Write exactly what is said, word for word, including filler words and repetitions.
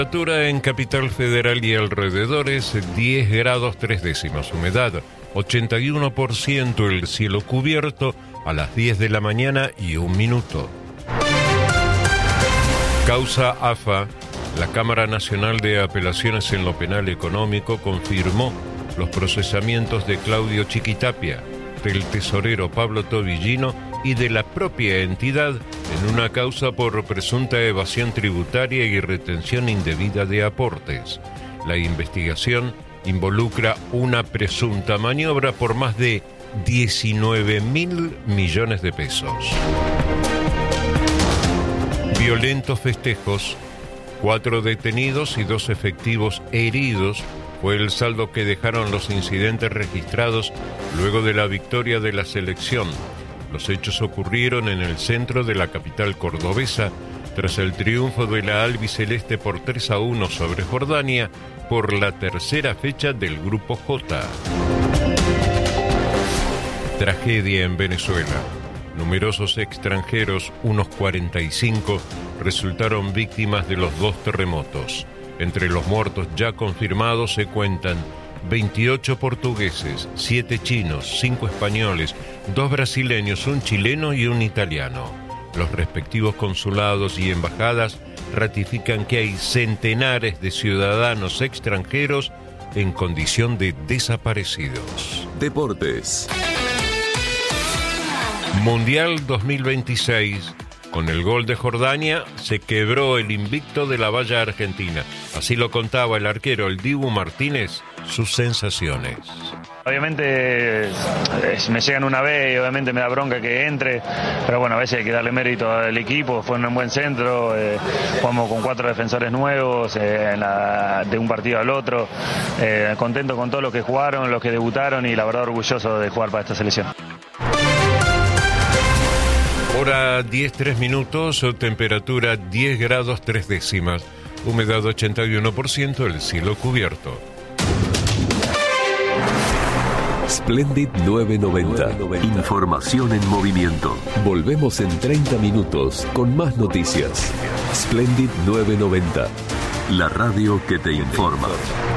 Temperatura en Capital Federal y alrededores, diez grados tres décimas. Humedad, ochenta y uno por ciento. El cielo cubierto a las diez de la mañana y un minuto. Causa A F A. La Cámara Nacional de Apelaciones en lo Penal Económico confirmó los procesamientos de Claudio Chiquitapia, del tesorero Pablo Tobillino y de la propia entidad en una causa por presunta evasión tributaria y retención indebida de aportes. La investigación involucra una presunta maniobra por más de diecinueve mil millones de pesos. Violentos festejos, cuatro detenidos y dos efectivos heridos fue el saldo que dejaron los incidentes registrados luego de la victoria de la selección. Los hechos ocurrieron en el centro de la capital cordobesa tras el triunfo de la albiceleste por tres a uno sobre Jordania por la tercera fecha del Grupo J. Tragedia en Venezuela. Numerosos extranjeros, unos cuarenta y cinco, resultaron víctimas de los dos terremotos. Entre los muertos ya confirmados se cuentan veintiocho portugueses, siete chinos, cinco españoles, dos brasileños, un chileno y un italiano. Los respectivos consulados y embajadas ratifican que hay centenares de ciudadanos extranjeros en condición de desaparecidos. Deportes. Mundial dos mil veintiséis. Con el gol de Jordania se quebró el invicto de la valla argentina. Así lo contaba el arquero, el Dibu Martínez, sus sensaciones. Obviamente eh, me llegan una vez y obviamente me da bronca que entre, pero bueno, a veces hay que darle mérito al equipo. Fue un buen centro, eh, jugamos con cuatro defensores nuevos eh, en la, de un partido al otro. Eh, contento con todos los que jugaron, los que debutaron y la verdad orgulloso de jugar para esta selección. Hora diez, tres minutos, temperatura diez grados tres décimas, humedad ochenta y uno por ciento, el cielo cubierto. Splendid nueve noventa. Información en movimiento. Volvemos en treinta minutos con más noticias. Splendid nueve noventa. La radio que te informa.